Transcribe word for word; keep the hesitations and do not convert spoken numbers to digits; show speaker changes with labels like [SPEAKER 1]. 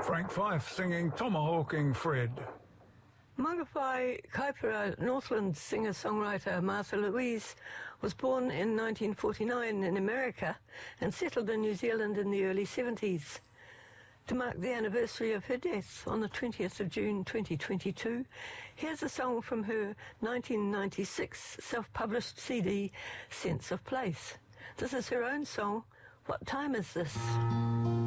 [SPEAKER 1] Frank Fife singing Tomahawking Fred.
[SPEAKER 2] Mangawhai Kaipara, Northland singer-songwriter Martha Louise was born in nineteen forty-nine in America and settled in New Zealand in the early seventies. To mark the anniversary of her death on the twentieth of June twenty twenty-two, here's a song from her nineteen ninety-six self-published C D, Sense of Place. This is her own song, What Time Is This?